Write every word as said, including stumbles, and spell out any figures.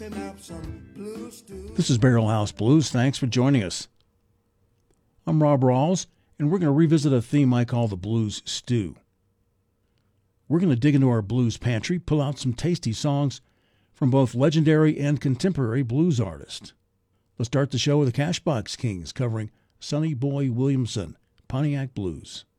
This is Barrel House Blues. Thanks for joining us. I'm Rob Rawls, and we're going to revisit a theme I call the Blues Stew. We're going to dig into our blues pantry, pull out some tasty songs from both legendary and contemporary blues artists. Let's start the show with the Cashbox Kings covering Sonny Boy Williamson, Pontiac Blues.